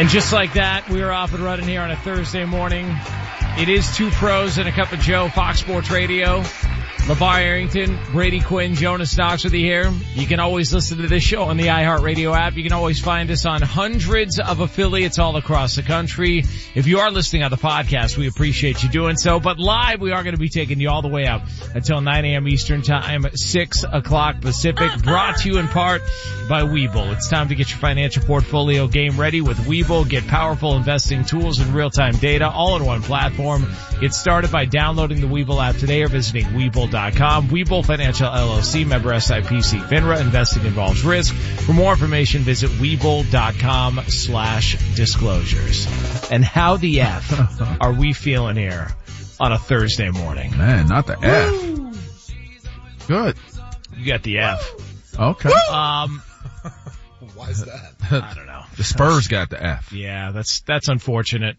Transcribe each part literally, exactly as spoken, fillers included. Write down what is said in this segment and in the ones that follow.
And just like that, we are off and running here on a Thursday morning. It is Two Pros and a Cup of Joe, Fox Sports Radio. LeVar Arrington, Brady Quinn, Jonas Knox with you here. You can always listen to this show on the iHeartRadio app. You can always find us on hundreds of affiliates all across the country. If you are listening on the podcast, we appreciate you doing so. But live, we are going to be taking you all the way up until nine a.m. Eastern Time, six o'clock Pacific. Brought to you in part by Webull. It's time to get your financial portfolio game ready with Webull. Get powerful investing tools and real-time data all in one platform. Get started by downloading the Webull app today or visiting Webull dot com. Webull Financial L L C, member S I P C FINRA. Investing involves risk. For more information, visit Webull dot com slash disclosures. And how the F are we feeling here on a Thursday morning? Man, not the F. Good. You got the F. Okay. Um, Why is that? I don't know. The Spurs got the F. Yeah, that's, that's unfortunate.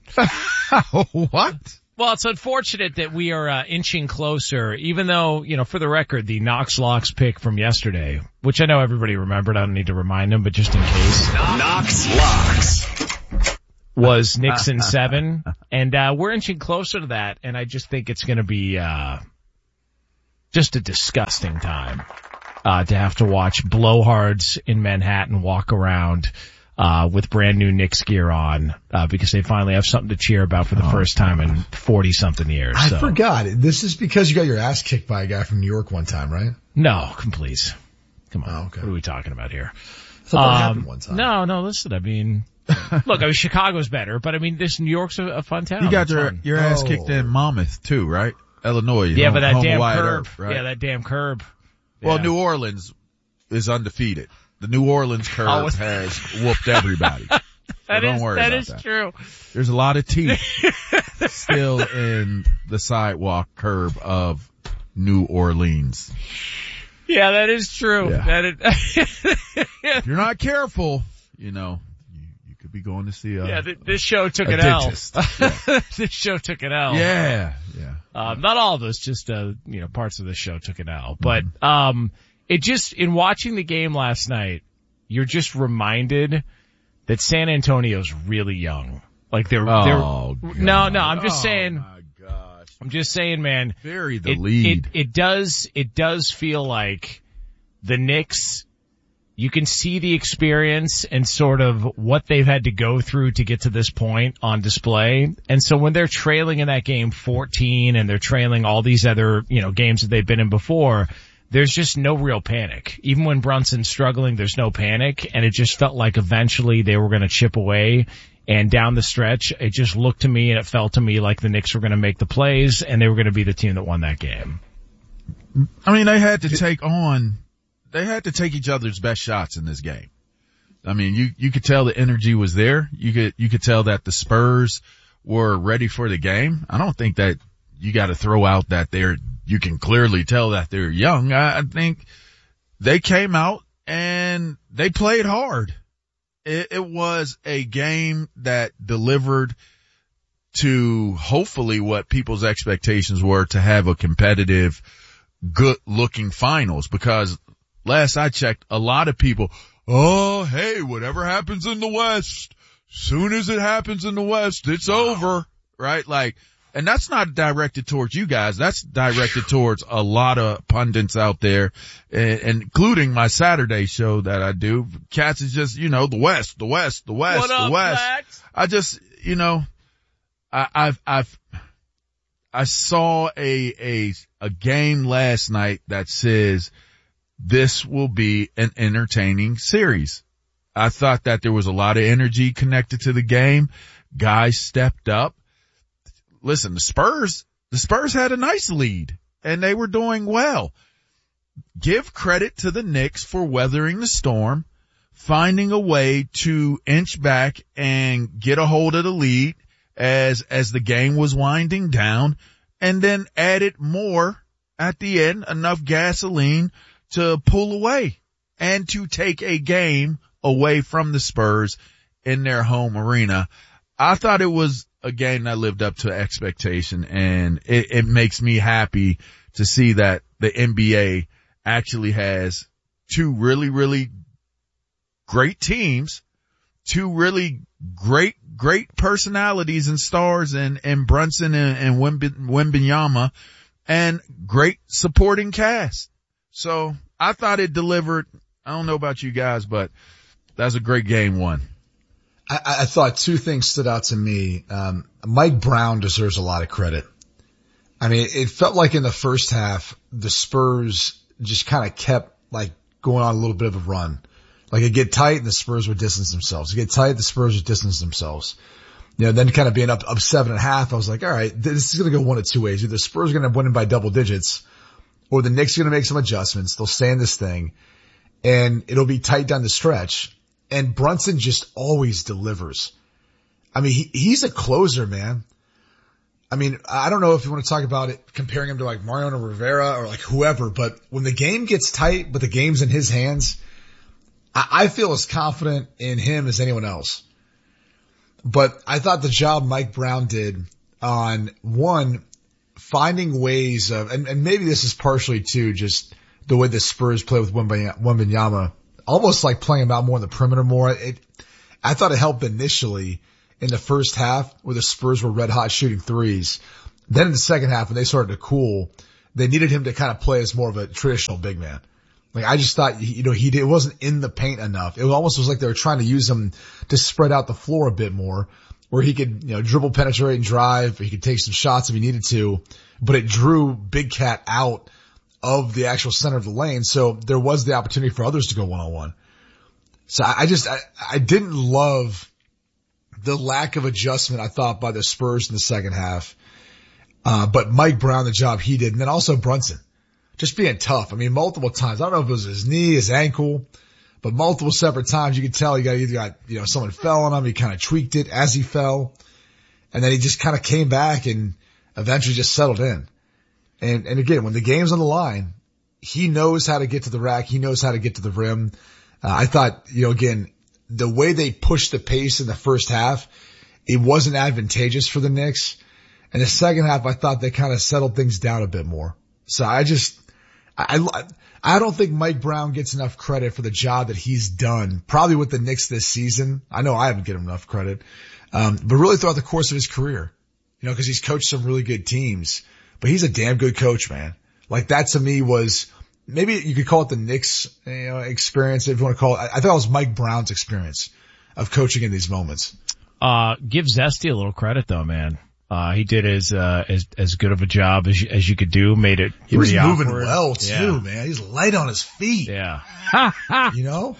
What? Well, it's unfortunate that we are uh, inching closer, even though, you know, for the record, the Knox Locks pick from yesterday, which I know everybody remembered, I don't need to remind them, but just in case. Knox Locks. Was Nixon seven, and uh we're inching closer to that, and I just think it's going to be uh just a disgusting time uh to have to watch blowhards in Manhattan walk around uh with brand new Knicks gear on uh because they finally have something to cheer about for the oh, first time in forty something years. I so. forgot. This is because you got your ass kicked by a guy from New York one time, right? No, come please. Come on. Oh, okay. What are we talking about here? I thought that um, happened one time. No, no, listen, I mean, look, I mean, Chicago's better, but I mean, this New York's a, a fun town. You got it's your, fun. your ass Oh. kicked in Monmouth too, right? Illinois. Yeah, home, but that home damn wide curb. Earth, right? Yeah, that damn curb. Well, Yeah. New Orleans is undefeated. The New Orleans curb Oh, has whooped everybody. So that don't is, worry that about is that. true. There's a lot of teeth still in the sidewalk curb of New Orleans. Yeah, that is true. Yeah. That is, If you're not careful, you know, you, you could be going to see a, yeah, th- this show took a an L. dentist. Yeah. This show took an L. yeah, yeah. Um, not all of us, just, uh, you know, parts of the show took an L. But, um, it just, in watching the game last night, you're just reminded that San Antonio's really young. Like they're, Oh, they're, God. no, no, I'm just Oh, saying, my gosh. I'm just saying, man, Bury the it, lead. It, it does, it does feel like the Knicks, you can see the experience and sort of what they've had to go through to get to this point on display. And so when they're trailing in that game fourteen and they're trailing all these other, you know, games that they've been in before, there's just no real panic. Even when Brunson's struggling, there's no panic. And it just felt like eventually they were going to chip away. And down the stretch, it just looked to me and it felt to me like the Knicks were going to make the plays and they were going to be the team that won that game. I mean, they had to take on, they had to take each other's best shots in this game. I mean, you, you could tell the energy was there. You could, you could tell that the Spurs were ready for the game. I don't think that you got to throw out that they're, you can clearly tell that they're young. I, I think they came out and they played hard. It, it was a game that delivered to hopefully what people's expectations were to have a competitive, good looking finals, because last I checked, a lot of people, oh, hey, whatever happens in the West, soon as it happens in the West, it's over, right? Like, and that's not directed towards you guys. That's directed towards a lot of pundits out there, and, and including my Saturday show that I do. Cats is just, you know, the West, the West, the West, What the up, West. Max? I just, you know, I, I've, I've, I saw a, a, a game last night that says this will be an entertaining series. I thought that there was a lot of energy connected to the game. Guys stepped up. Listen, the Spurs, the Spurs had a nice lead and they were doing well. Give credit to the Knicks for weathering the storm, finding a way to inch back and get a hold of the lead as, as the game was winding down, and then added more at the end, enough gasoline to pull away and to take a game away from the Spurs in their home arena. I thought it was a game that lived up to expectation, and it, it makes me happy to see that the N B A actually has two really, really great teams two really great, great personalities and stars in, in Brunson and, and Wembanyama, and great supporting cast. So I thought it delivered. I don't know about you guys, but that's a great game one. I, I thought two things stood out to me. Um, Mike Brown deserves a lot of credit. I mean, it felt like in the first half, the Spurs just kind of kept like going on a little bit of a run. Like it'd get tight and the Spurs would distance themselves. It'd get tight, the Spurs would distance themselves. You know, then kind of being up, up seven and a half, I was like, all right, this is going to go one of two ways. Either the Spurs are going to end up winning by double digits, or the Knicks are going to make some adjustments. They'll stay in this thing and it'll be tight down the stretch. And Brunson just always delivers. I mean, he, he's a closer, man. I mean, I don't know if you want to talk about it, comparing him to like Mariano Rivera or like whoever, but when the game gets tight, but the game's in his hands, I, I feel as confident in him as anyone else. But I thought the job Mike Brown did on one, finding ways of, and, and maybe this is partially too, just the way the Spurs play with Wembanyama, almost like playing him out more on the perimeter more. It, I thought it helped initially in the first half where the Spurs were red hot shooting threes. Then in the second half when they started to cool, they needed him to kind of play as more of a traditional big man. Like I just thought, you know, he did, it wasn't in the paint enough. It almost was like they were trying to use him to spread out the floor a bit more where he could, you know, dribble, penetrate and drive. He could take some shots if he needed to, but it drew Big Cat out of the actual center of the lane. So there was the opportunity for others to go one on one. So I just, I, I didn't love the lack of adjustment I thought by the Spurs in the second half. Uh, but Mike Brown, the job he did. And then also Brunson just being tough. I mean, multiple times. I don't know if it was his knee, his ankle, but multiple separate times you could tell he got either got, you know, someone fell on him. He kind of tweaked it as he fell. And then he just kind of came back and eventually just settled in. And, and again, when the game's on the line, he knows how to get to the rack. He knows how to get to the rim. Uh, I thought, you know, again, the way they pushed the pace in the first half, it wasn't advantageous for the Knicks. In the second half, I thought they kind of settled things down a bit more. So I just, I, I don't think Mike Brown gets enough credit for the job that he's done, probably with the Knicks this season. I know I haven't given him enough credit, um, but really throughout the course of his career, you know, cause he's coached some really good teams, but he's a damn good coach, man. Like that to me was, maybe you could call it the Knicks, you know, experience if you want to call it. I thought it was Mike Brown's experience of coaching in these moments. Uh, give Zesty a little credit though, man. Uh, he did as, uh, as, as good of a job as you, as you could do, made it He was pretty moving awkward. well too, Yeah. man. He's light on his feet. Yeah. You know?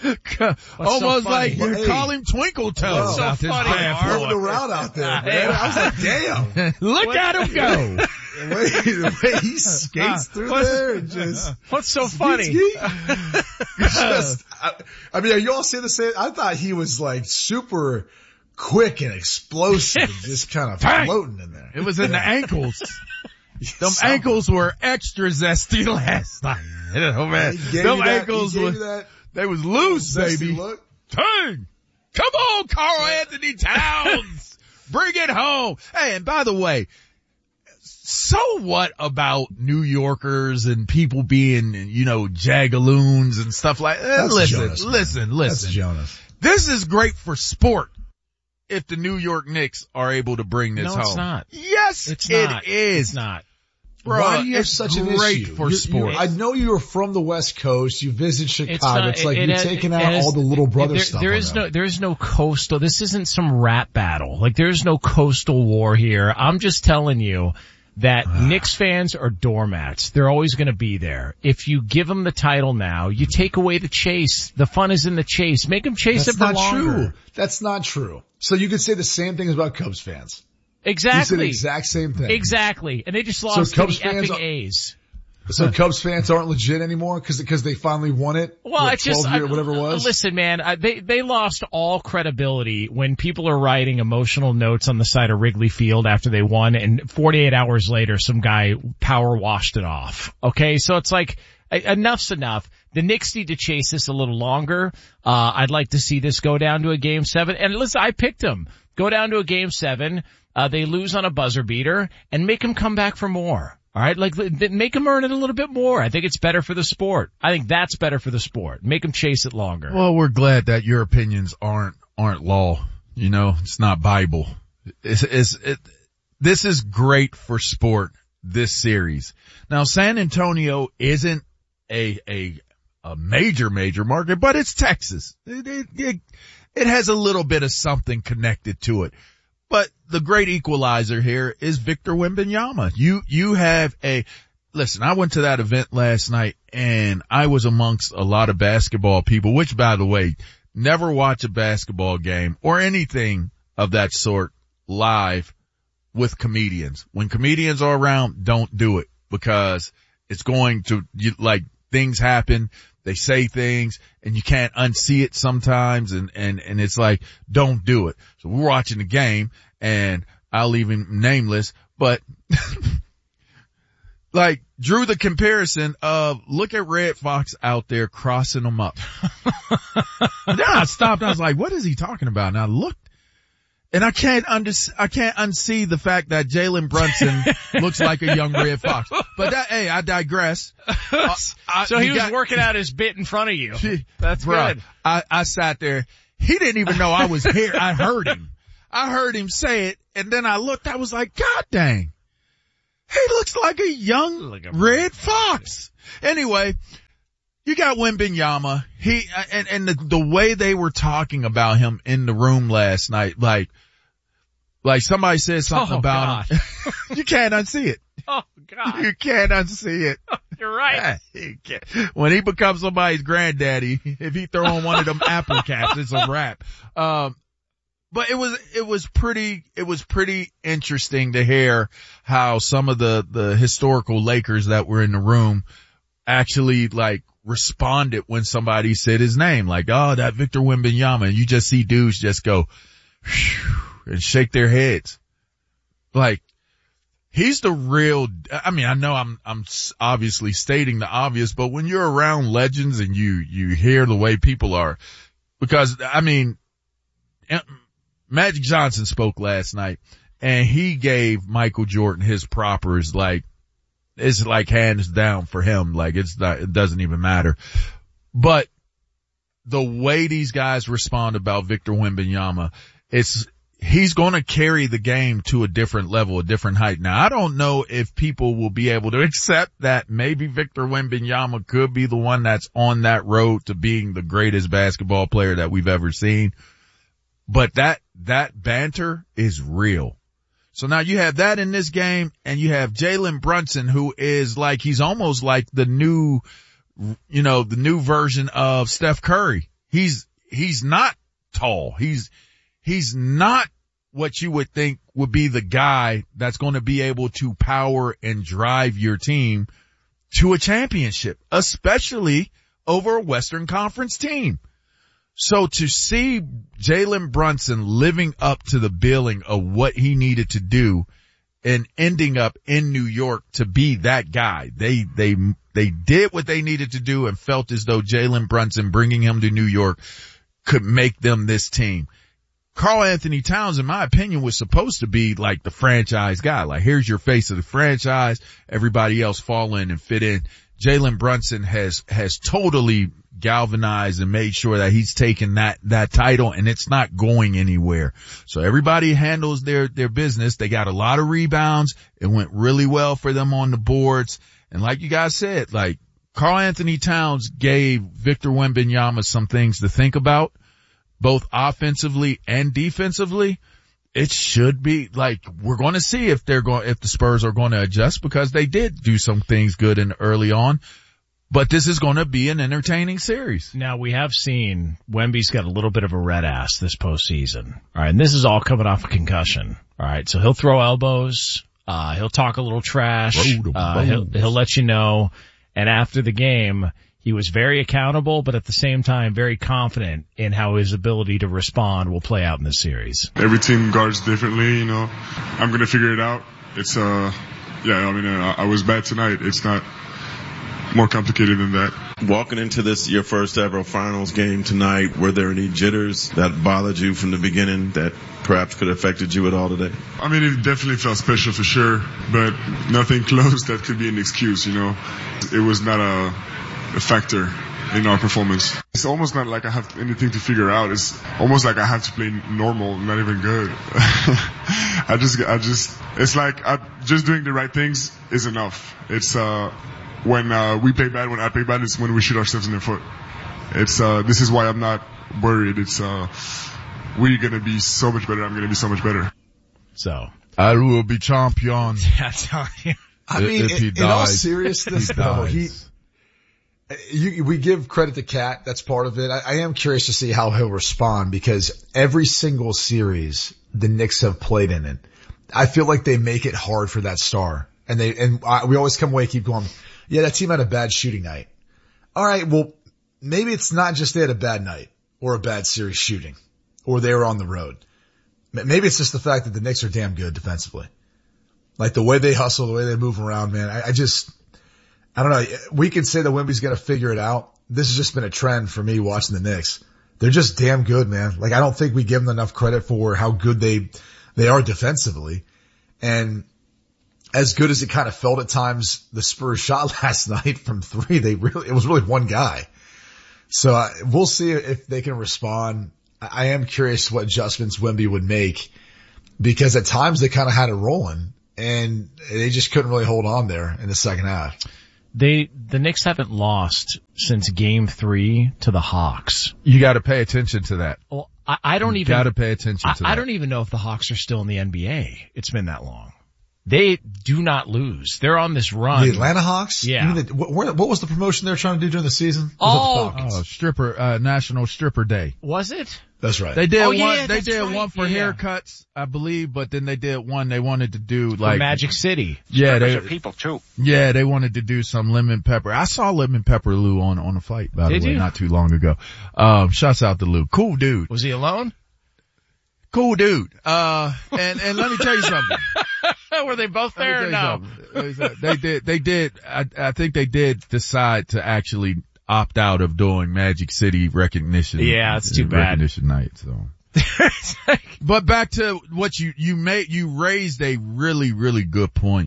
Almost so like funny? you Hey. call him Twinkle Toes. so out this funny, bad Mark. boy. Moving around out there, man. I was like, damn. Look at him go. The way, the way he skates through What's- there and just, What's so funny? just I, I mean, are you all saying the same? I thought he was like super quick and explosive and just kind of Dang. floating in there. It was in the ankles. Them Something. ankles were extra zesty last night. Oh man, He gave them you that- ankles he gave were, you that they was loose, zesty baby. look. Dang. Come on, Karl Anthony Towns. Bring it home. Hey, and by the way, so what about New Yorkers and people being, you know, jagaloons and stuff like that? That's Listen, Jonas, man. listen, That's listen. Jonas. This is great for sport if the New York Knicks are able to bring this No, home. it's not. Yes, It's it not. is. It's not. Bro, Why do you have it's such an great issue? for You- sport. you- I know you were from the West Coast. You visit Chicago. It's, not- like it- you're it- taking it out has- all the little brother there, stuff. There on is them. no, there is no coastal. This isn't some rap battle. Like there's no coastal war here. I'm just telling you that Knicks fans are doormats. They're always going to be there. If you give them the title now, you take away the chase. The fun is in the chase. Make them chase That's it for not longer. true. That's not true. So you could say the same thing about Cubs fans. You said Exactly. the exact same thing. Exactly. And they just lost Cubs to the fans effing are- A's. So Cubs fans aren't legit anymore because because they finally won it. Well, what, it's just, twelve year, I- whatever it was. Listen, man, I, they, they lost all credibility when people are writing emotional notes on the side of Wrigley Field after they won, and forty-eight hours later, some guy power washed it off. Okay, so it's like, enough's enough. The Knicks need to chase this a little longer. Uh, I'd like to see this go down to a game seven. And listen, I picked them. Go down to a game seven. Uh, they lose on a buzzer beater and make them come back for more. All right, like make them earn it a little bit more. I think it's better for the sport. I think that's better for the sport. Make them chase it longer. Well, we're glad that your opinions aren't aren't law. You know, it's not Bible. It's, it's, it, this is great for sport, this series. Now, San Antonio isn't a, a, a major, major market, but it's Texas. It, it, it, it has a little bit of something connected to it. But the great equalizer here is Victor Wembanyama. You, you have a, listen, I went to that event last night and I was amongst a lot of basketball people, which by the way, never watch a basketball game or anything of that sort live with comedians. When comedians are around, don't do it because it's going to, you, like, things happen, they say things, and you can't unsee it sometimes, and, and, and it's like, don't do it. So we're watching the game, and I'll leave him nameless, but, like, drew the comparison of, look at Red Fox out there crossing them up. Then I stopped, I was like, what is he talking about? And I looked, and I can't under, I can't unsee the fact that Jalen Brunson looks like a young Red Fox. But that, hey, I digress. Uh, I, so he was got, working out his bit in front of you. That's bruh, good. I, I sat there. He didn't even know I was here. I heard him. I heard him say it, and then I looked, I was like, God dang. He looks like a young like a Red Fox. Anyway, you got Wembanyama. He, and, and the, the way they were talking about him in the room last night, like, like somebody said something oh, about God. him. You can't unsee it. Oh, God. You can't unsee it. You're right. You can't. When he becomes somebody's granddaddy, if he throw on one of them apple caps, it's a wrap. Um, But it was, it was pretty, it was pretty interesting to hear how some of the, the historical Lakers that were in the room actually like responded when somebody said his name. Like, oh, that Victor Wembanyama. And you just see dudes just go, whew, and shake their heads. Like, he's the real, I mean, I know I'm, I'm obviously stating the obvious, but when you're around legends and you, you hear the way people are, because I mean, Magic Johnson spoke last night and he gave Michael Jordan his propers. Like, it's like hands down for him. Like, it's not, it doesn't even matter. But the way these guys respond about Victor Wembanyama, it's, he's going to carry the game to a different level, a different height. Now, I don't know if people will be able to accept that maybe Victor Wembanyama could be the one that's on that road to being the greatest basketball player that we've ever seen. But that, that banter is real. So now you have that in this game, and you have Jalen Brunson, who is like, he's almost like the new, you know, the new version of Steph Curry. He's, he's not tall. He's, he's not what you would think would be the guy that's going to be able to power and drive your team to a championship, especially over a Western Conference team. So to see Jalen Brunson living up to the billing of what he needed to do and ending up in New York to be that guy, they, they, they did what they needed to do and felt as though Jalen Brunson bringing him to New York could make them this team. Karl Anthony Towns, in my opinion, was supposed to be like the franchise guy. Like, here's your face of the franchise. Everybody else fall in and fit in. Jalen Brunson has, has totally galvanized and made sure that he's taken that, that title, and it's not going anywhere. So everybody handles their, their business. They got a lot of rebounds. It went really well for them on the boards. And like you guys said, like, Karl Anthony Towns gave Victor Wembanyama some things to think about, both offensively and defensively. It should be like, we're going to see if they're going, if the Spurs are going to adjust, because they did do some things good in early on, but this is going to be an entertaining series. Now, we have seen Wemby's got a little bit of a red ass this postseason. All right. And this is all coming off a concussion. All right. So he'll throw elbows. Uh, he'll talk a little trash. Uh, he'll, he'll let you know. And after the game, he was very accountable, but at the same time, very confident in how his ability to respond will play out in this series. Every team guards differently, you know. I'm going to figure it out. It's, uh, yeah, I mean, uh, I was bad tonight. It's not more complicated than that. Walking into this, your first ever finals game tonight, were there any jitters that bothered you from the beginning that perhaps could have affected you at all today? I mean, it definitely felt special for sure, but nothing close that could be an excuse, you know. It was not a, a factor in our performance. It's almost not like I have anything to figure out. It's almost like I have to play normal, not even good. I just, I just, it's like I, just doing the right things is enough. It's, uh, when, uh, we play bad, when I play bad, it's when we shoot ourselves in the foot. It's, uh, this is why I'm not worried. It's, uh, we're gonna be so much better. I'm gonna be so much better. So. I will be champion. Yeah, tell you. I mean, if he in, in all dies, seriousness, he though, he, dies. you, we give credit to Cat. That's part of it. I, I am curious to see how he'll respond because every single series the Knicks have played in it, I feel like they make it hard for that star. And they, and I, we always come away, keep going, yeah, that team had a bad shooting night. All right. Well, maybe it's not just they had a bad night or a bad series shooting or they were on the road. Maybe it's just the fact that the Knicks are damn good defensively. Like the way they hustle, the way they move around, man. I, I just, I don't know. We could say that Wemby's going to figure it out. This has just been a trend for me watching the Knicks. They're just damn good, man. Like I don't think we give them enough credit for how good they, they are defensively. And as good as it kind of felt at times, the Spurs shot last night from three, they really, it was really one guy. So uh, we'll see if they can respond. I am curious what adjustments Wemby would make because at times they kind of had it rolling and they just couldn't really hold on there in the second half. They, the Knicks haven't lost since game three to the Hawks. You got to pay attention to that. Well, I, I don't you even. Got to pay attention I, to that. I don't even know if the Hawks are still in the N B A. It's been that long. They do not lose. They're on this run. The Atlanta Hawks? Yeah. You mean the, what, what was the promotion they were trying to do during the season? Oh, oh, stripper, uh, National Stripper Day. Was it? That's right. They did oh, one, yeah, they that's did right. one for yeah. haircuts, I believe, but then they did one they wanted to do For like Magic City. Yeah, they, are people too. Yeah, they wanted to do some lemon pepper. I saw lemon pepper Lou on, on a fight, by Did the way, you? not too long ago. Um, shouts out to Lou. Cool dude. Was he alone? Cool dude. Uh, and, and let me tell you something. Were they both Let me there or tell no? you something. They did, they did, I, I think they did decide to actually opt out of doing Magic City recognition. Yeah, it's too bad. Recognition night, so. But back to what you, you made, you raised a really, really good point.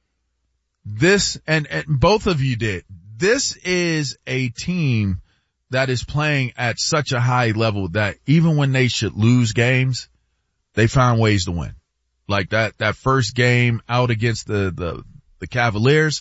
This, and, and both of you did, this is a team that is playing at such a high level that even when they should lose games, they find ways to win. Like that, that first game out against the, the, the Cavaliers,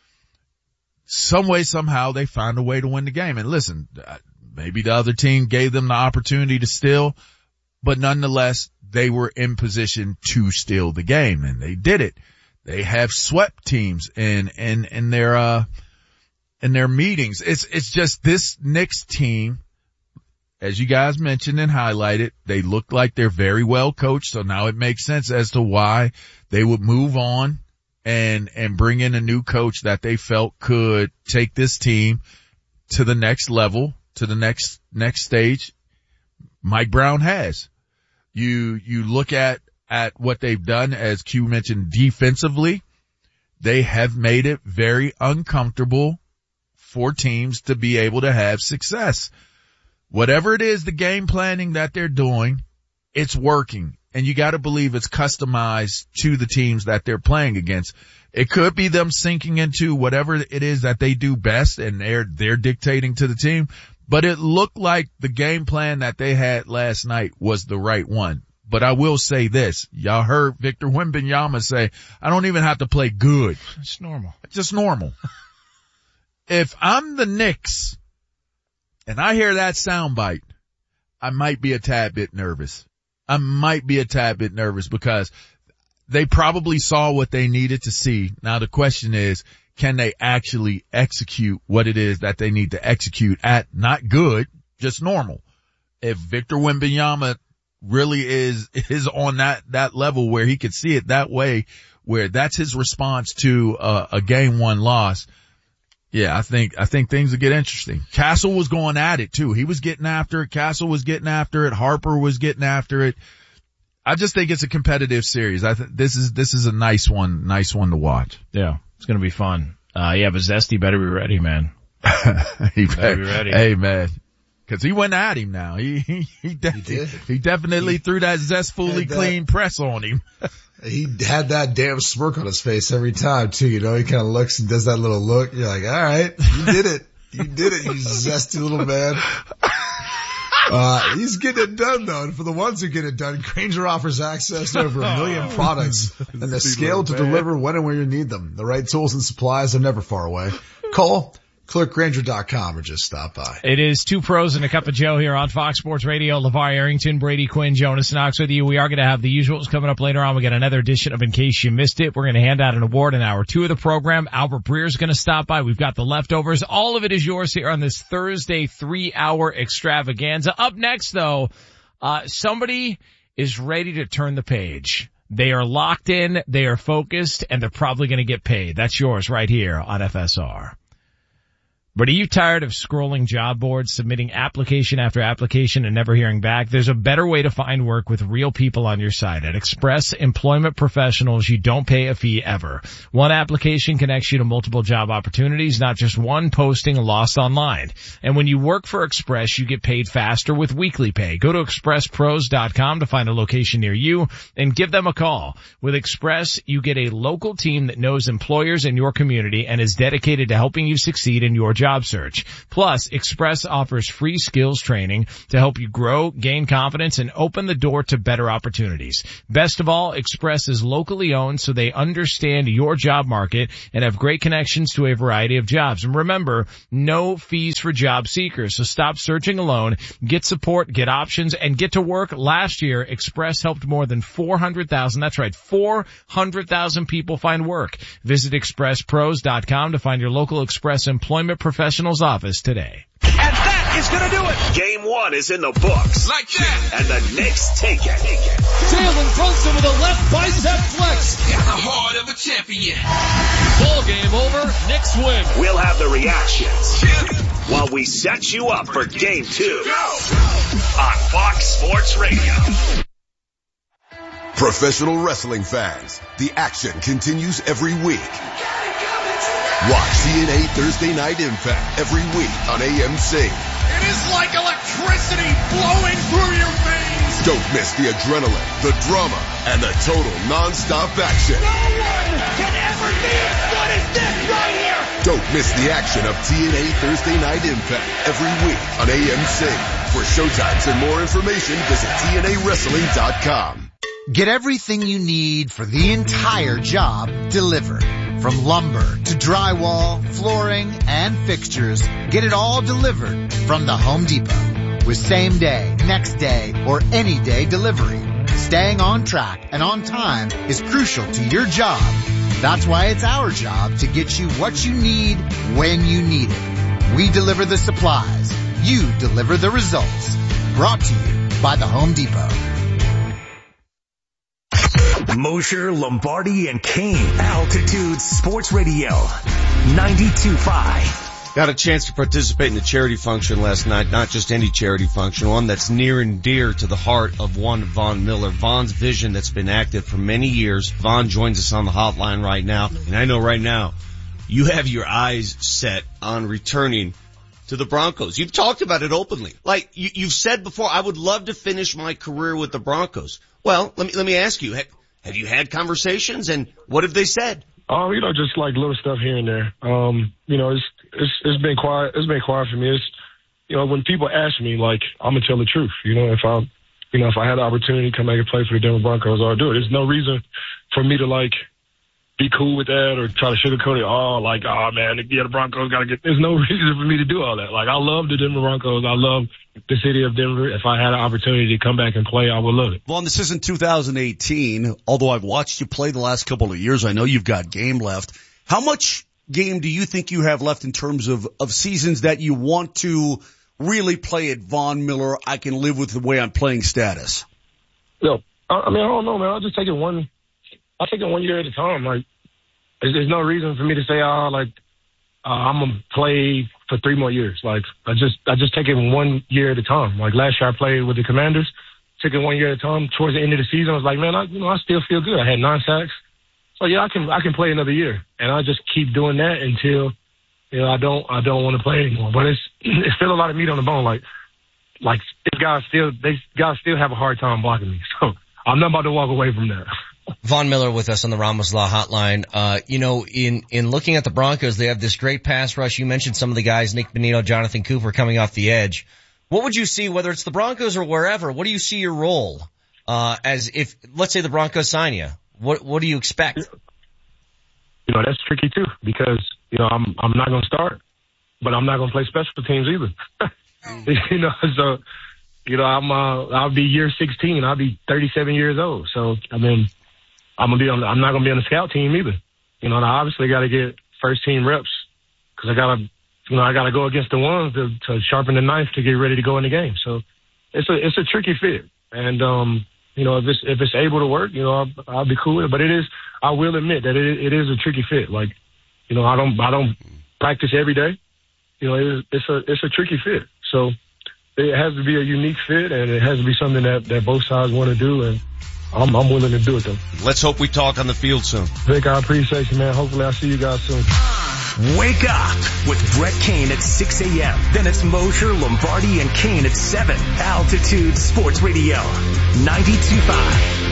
some way, somehow they find a way to win the game. And listen, maybe the other team gave them the opportunity to steal, but nonetheless, they were in position to steal the game and they did it. They have swept teams in, in, in their, uh, in their meetings. It's, it's just this Knicks team, as you guys mentioned and highlighted, they look like they're very well coached. So now it makes sense as to why they would move on and, and bring in a new coach that they felt could take this team to the next level, to the next, next stage. Mike Brown has. You, you look at, at what they've done, as Q mentioned, defensively, they have made it very uncomfortable for teams to be able to have success. Whatever it is, the game planning that they're doing, it's working. And you gotta believe it's customized to the teams that they're playing against. It could be them sinking into whatever it is that they do best and they're, they're dictating to the team. But it looked like the game plan that they had last night was the right one. But I will say this. Y'all heard Victor Wembanyama say, I don't even have to play good. It's normal. It's just normal. If I'm the Knicks and I hear that soundbite, I might be a tad bit nervous. I might be a tad bit nervous because they probably saw what they needed to see. Now the question is, can they actually execute what it is that they need to execute at not good, just normal? If Victor Wembanyama really is, is on that, that level where he could see it that way, where that's his response to a, a game one loss. Yeah, I think, I think things will get interesting. Castle was going at it too. He was getting after it. Castle was getting after it. Harper was getting after it. I just think it's a competitive series. I think this is, this is a nice one, nice one to watch. Yeah, it's gonna be fun. Uh, yeah, but Zesty better be ready, man. he better be ready. Hey man. Cause he went at him now. He, he, he, de- He did. he definitely he threw that zestfully that- clean press on him. He had that damn smirk on his face every time too, you know, he kind of looks and does that little look. You're like, all right, you did it. You did it, you zesty little man. Uh, he's getting it done though. And for the ones who get it done, Grainger offers access to over a million products and the scale to deliver when and where you need them. The right tools and supplies are never far away. Call, click Grainger dot com or just stop by. It is Two Pros and a Cup of Joe here on Fox Sports Radio. LeVar Arrington, Brady Quinn, Jonas Knox with you. We are going to have the usuals coming up later on. We got another edition of In Case You Missed It. We're going to hand out an award in hour two of the program. Albert Breer is going to stop by. We've got the leftovers. All of it is yours here on this Thursday three-hour extravaganza. Up next, though, uh somebody is ready to turn the page. They are locked in, they are focused, and they're probably going to get paid. That's yours right here on F S R. But are you tired of scrolling job boards, submitting application after application and never hearing back? There's a better way to find work with real people on your side. At Express Employment Professionals, you don't pay a fee ever. One application connects you to multiple job opportunities, not just one posting lost online. And when you work for Express, you get paid faster with weekly pay. Go to express pros dot com to find a location near you and give them a call. With Express, you get a local team that knows employers in your community and is dedicated to helping you succeed in your job search. Plus, Express offers free skills training to help you grow, gain confidence, and open the door to better opportunities. Best of all, Express is locally owned, so they understand your job market and have great connections to a variety of jobs. And remember, no fees for job seekers, so stop searching alone. Get support, get options, and get to work. Last year, Express helped more than four hundred thousand, that's right, four hundred thousand people find work. Visit express pros dot com to find your local Express Employment Professionals office today. And that is going to do it. Game one is in the books. Like that. And the Knicks take it. Jalen Brunson with a left bicep flex. Got the heart of a champion. Ball game over. Knicks win. We'll have the reactions while we set you up for game two on Fox Sports Radio. Professional wrestling fans, the action continues every week. Watch T N A Thursday Night Impact every week on A M C. It is like electricity flowing through your veins. Don't miss the adrenaline, the drama, and the total non-stop action. No one can ever do it. What is this right here? Don't miss the action of T N A Thursday Night Impact every week on A M C. For showtimes and more information, visit T N A wrestling dot com. Get everything you need for the entire job delivered. From lumber to drywall, flooring, and fixtures, get it all delivered from the Home Depot. With same day, next day, or any day delivery. Staying on track and on time is crucial to your job. That's why it's our job to get you what you need when you need it. We deliver the supplies. You deliver the results. Brought to you by the Home Depot. Mosher, Lombardi, and Kane. Altitude Sports Radio. ninety-two point five. Got a chance to participate in the charity function last night. Not just any charity function, one that's near and dear to the heart of one Von Miller. Von's vision that's been active for many years. Von joins us on the hotline right now. And I know right now you have your eyes set on returning to the Broncos. You've talked about it openly. Like you, you've said before, I would love to finish my career with the Broncos. Well, let me, let me ask you, have, have you had conversations and what have they said? Um, you know, just like little stuff here and there. Um, you know, it's, it's, it's been quiet. It's been quiet for me. It's, you know, when people ask me, like, I'm going to tell the truth. You know, if I, you know, if I had the opportunity to come back and play for the Denver Broncos, I'll do it. There's no reason for me to like be cool with that or try to sugarcoat it. Oh, like, oh man, yeah, the Broncos got to get, there's no reason for me to do all that. Like, I love the Denver Broncos. I love the city of Denver. If I had an opportunity to come back and play, I would love it. Well, this isn't two thousand eighteen. Although I've watched you play the last couple of years, I know you've got game left. How much game do you think you have left in terms of, of seasons that you want to really play at Von Miller? I can live with the way I'm playing status. No, I mean, I don't know, man. I'll just take it one, I'll take it one year at a time. Like, there's, there's no reason for me to say, oh, like, uh, I'm going to play for three more years. Like, I just, I just take it one year at a time. Like last year I played with the Commanders, took it one year at a time. Towards the end of the season, I was like, man, I, you know, I still feel good. I had nine sacks. So yeah, I can, I can play another year. And I just keep doing that until, you know, I don't, I don't want to play anymore. But it's, it's still a lot of meat on the bone. Like, like these guys still, they guys still have a hard time blocking me. So I'm not about to walk away from that. Von Miller with us on the Ramos Law Hotline. Uh, you know, in, in looking at the Broncos, they have this great pass rush. You mentioned some of the guys, Nick Bonito, Jonathan Cooper coming off the edge. What would you see, whether it's the Broncos or wherever, what do you see your role, uh, as if, let's say the Broncos sign you? What, what do you expect? You know, that's tricky too, because, you know, I'm, I'm not going to start, but I'm not going to play special teams either. You know, so, you know, I'm, uh, I'll be year sixteen. I'll be thirty-seven years old. So, I mean, I'm gonna be on, I'm not gonna be on the scout team either. You know, and I obviously got to get first team reps because I gotta, you know, I gotta go against the ones to, to sharpen the knife to get ready to go in the game. So it's a, it's a tricky fit. And, um, you know, if it's, if it's able to work, you know, I'll, I'll be cool with it. But it is, I will admit that it, it is a tricky fit. Like, you know, I don't, I don't practice every day. You know, it is, it's a, it's a tricky fit. So it has to be a unique fit, and it has to be something that, that both sides want to do. And I'm, I'm willing to do it, though. Let's hope we talk on the field soon. Vic, I appreciate you, man. Hopefully I'll see you guys soon. Wake up with Brett Kane at six a.m. Then it's Mosher, Lombardi, and Kane at seven. Altitude Sports Radio, ninety-two point five.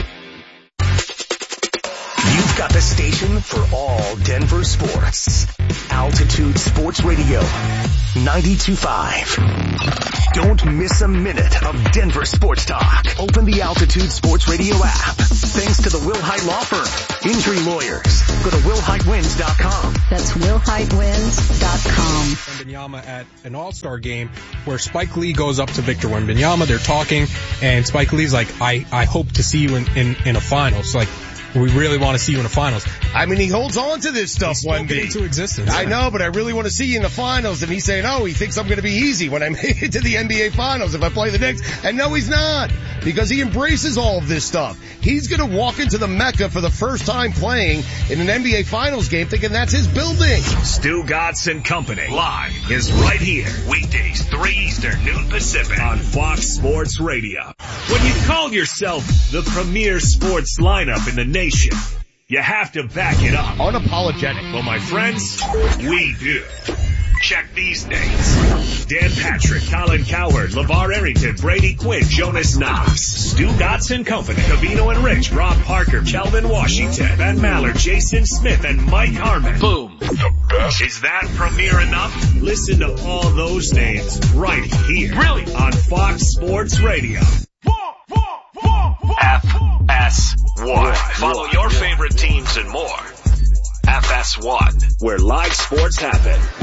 You've got the station for all Denver sports. Altitude Sports Radio, ninety-two point five. Don't miss a minute of Denver sports talk. Open the Altitude Sports Radio app. Thanks to the Will Hite Law Firm. Injury lawyers. Go to will hite wins dot com. That's will hite wins dot com. Wembanyama at an all-star game where Spike Lee goes up to Victor Wembanyama. They're talking, and Spike Lee's like, I, I hope to see you in, in, in a finals. Like, we really want to see you in the finals. I mean, he holds on to this stuff, Wemby. Into existence. I know, but I really want to see you in the finals. And he's saying, oh, he thinks I'm going to be easy when I make it to the N B A finals if I play the Knicks. And no, he's not, because he embraces all of this stuff. He's going to walk into the Mecca for the first time playing in an N B A finals game thinking that's his building. Stugotz and Company live is right here. Weekdays, three Eastern, noon Pacific on Fox Sports Radio. When you call yourself the premier sports lineup in the nation, you have to back it up. Unapologetic. Well, my friends, we do. Check these names. Dan Patrick, Colin Cowherd, LeVar Arrington, Brady Quinn, Jonas Knox, Stugotz and Company, Covino and Rich, Rob Parker, Kelvin Washington, Ben Maller, Jason Smith, and Mike Harmon. Boom. The best. Is that premier enough? Listen to all those names right here. Really? On Fox Sports Radio. F S one. Follow your favorite teams and more. F S one, where live sports happen.